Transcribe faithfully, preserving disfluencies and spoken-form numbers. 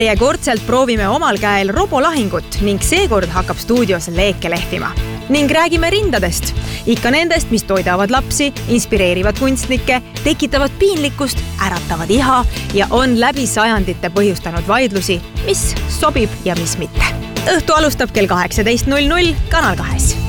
Järjekordselt proovime omal käel robolahingut ning seekord hakkab stuudios leeke lehtima. Ning räägime rindadest. Ikka nendest, mis toidavad lapsi, inspireerivad kunstnikke, tekitavad piinlikkust, äratavad iha ja on läbi sajandite põhjustanud vaidlusi, mis sobib ja mis mitte. Õhtu alustab kell kaheksateist null null Kanal kahes.